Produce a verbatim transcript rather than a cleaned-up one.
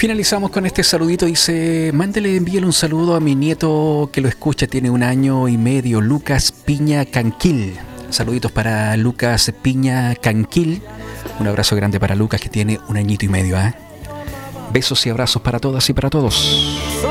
Finalizamos con este saludito. Dice: mándele, envíele un saludo a mi nieto que lo escucha, tiene un año y medio, Lucas Piña Canquil. Saluditos para Lucas Piña Canquil. Un abrazo grande para Lucas, que tiene un añito y medio, ¿eh? Besos y abrazos para todas y para todos.